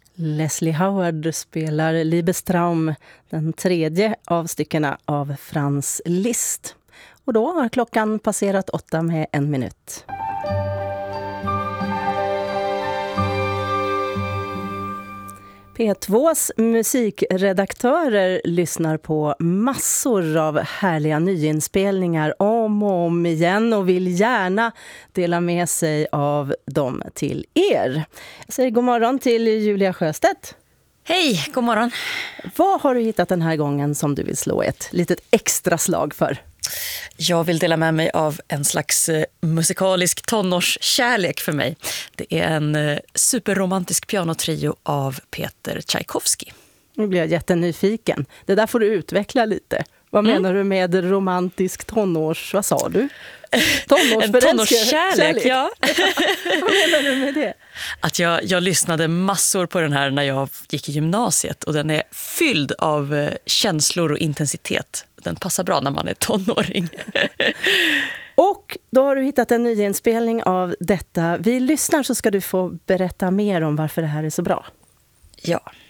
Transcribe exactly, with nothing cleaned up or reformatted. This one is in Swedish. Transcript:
Leslie Howard spelar Liebestraum, den tredje av styckena av Franz Liszt. Och då har klockan passerat åtta med en minut. P tvås musikredaktörer lyssnar på massor av härliga nyinspelningar om och om igen och vill gärna dela med sig av dem till er. Jag säger god morgon till Julia Sjöstedt. Hej, god morgon. Vad har du hittat den här gången som du vill slå ett litet extra slag för? Jag vill dela med mig av en slags eh, musikalisk tonårskärlek för mig. Det är en eh, superromantisk pianotrio av Peter Tchaikovsky. Nu blir jag jättenyfiken. Det där får du utveckla lite. Vad Mm. menar du med romantisk tonårs... Vad sa du? En tonårskärlek, ja. Vad menar du med det? Att jag, jag lyssnade massor på den här när jag gick i gymnasiet. Och den är fylld av eh, känslor och intensitet. Den passar bra när man är tonåring. Och då har du hittat en ny inspelning av detta. Vi lyssnar så ska du få berätta mer om varför det här är så bra. Ja.